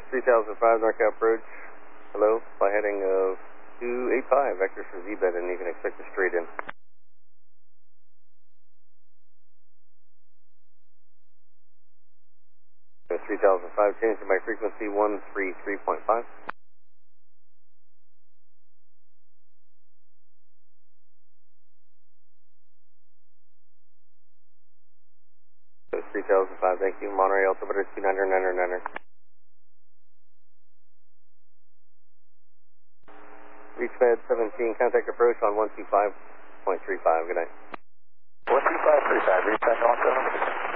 3005 NorCal approach. Hello, fly heading of 285, vectors for Z-bed, and you can expect a straight in. 3005, changing my frequency 133.5. 3005, thank you. Monterey altimeter 2999. Reach med 17, contact approach on 125.35. Good night. 125.35, reach back on 7.